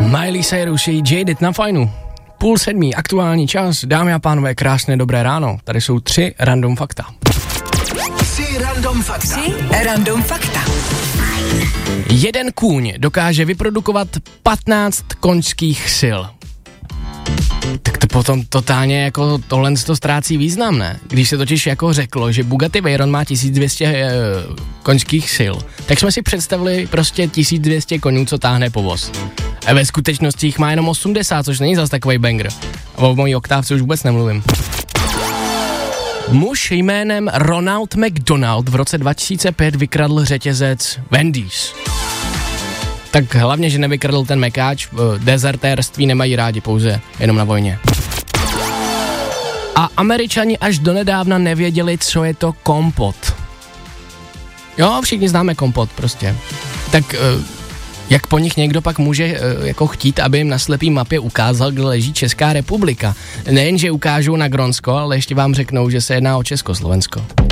Miley Cyrus, její Jaded na Fajnu. 6:30, aktuální čas, dámy a pánové, krásné dobré ráno. Tady jsou 3 random fakta. 3 random fakta. Jeden kůň dokáže vyprodukovat 15 koňských sil. Tak to potom totálně jako tohle to ztrácí význam, ne? Když se totiž jako řeklo, že Bugatti Veyron má 1200 koňských sil, tak jsme si představili prostě 1200 koňů, co táhne povoz. A ve skutečnosti jich má jenom 80, což není zas takovej banger. A o mojí oktávce už vůbec nemluvím. Muž jménem Ronald McDonald v roce 2005 vykradl řetězec Wendy's. Tak hlavně, že nevykradl ten mekáč, dezertérství nemají rádi, pouze jenom na vojně. A Američani až donedávna nevěděli, co je to kompot. Jo, všichni známe kompot prostě. Tak jak po nich někdo pak může jako chtít, aby jim na slepý mapě ukázal, kde leží Česká republika. Nejen, že ukážou na Grónsko, ale ještě vám řeknou, že se jedná o Československo.